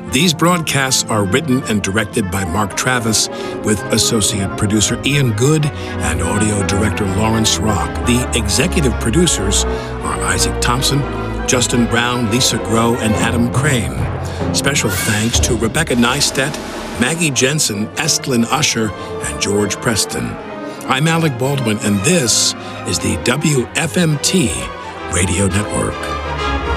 These broadcasts are written and directed by Mark Travis, with associate producer Ian Good and audio director Lawrence Rock. The executive producers are Isaac Thompson, Justin Brown, Lisa Groh, and Adam Crane. Special thanks to Rebecca Neistat, Maggie Jensen, Estlin Usher, and George Preston. I'm Alec Baldwin, and this is the WFMT Radio Network.